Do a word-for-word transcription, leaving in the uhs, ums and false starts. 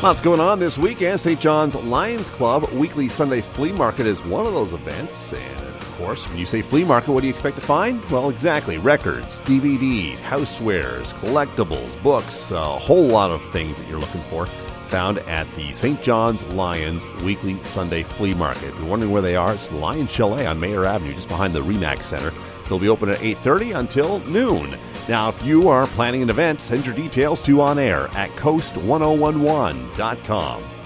Lots going on this weekend. Saint John's Lions Club Weekly Sunday Flea Market is one of those events. And, of course, when you say flea market, what do you expect to find? Well, exactly. Records, D V Ds, housewares, collectibles, books, a whole lot of things that you're looking for found at the Saint John's Lions Weekly Sunday Flea Market. If you're wondering where they are, it's Lions Chalet on Mayer Avenue, just behind the RE/MAX Center. They'll be open at eight thirty until noon. Now, if you are planning an event, send your details to On Air at coast ten eleven dot com.